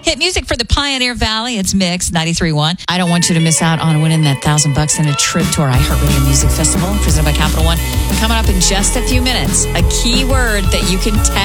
Hit music for the Pioneer Valley. It's Mix 93.1. I don't want you to miss out on winning that $1,000 and a trip to our iHeartRadio Music Festival presented by Capital One. Coming up in just a few minutes, a key word that you can text